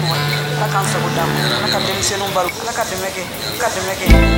ala k'an sago d'an ma ala ka denmisɛnninw balo ala ka dɛmɛ kɛ